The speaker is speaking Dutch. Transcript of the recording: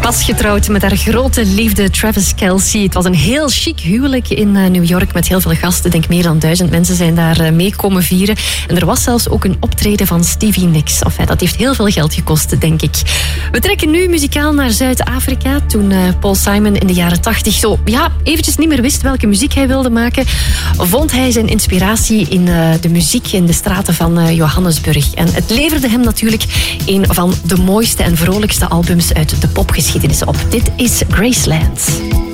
Pas getrouwd met haar grote liefde Travis Kelce. Het was een heel chic huwelijk in New York met heel veel gasten. Ik denk meer dan 1000 mensen zijn daar mee komen vieren. En er was zelfs ook een optreden van Stevie Nicks. Dat heeft heel veel geld gekost, denk ik. We trekken nu muzikaal naar Zuid-Afrika. Toen Paul Simon in de jaren 80 eventjes niet meer wist welke muziek hij wilde maken, vond hij zijn inspiratie in de muziek in de straten van Johannesburg. En het leverde hem natuurlijk een van de mooiste en vrolijkste albums uit de popgeschiedenis op. Dit is Graceland.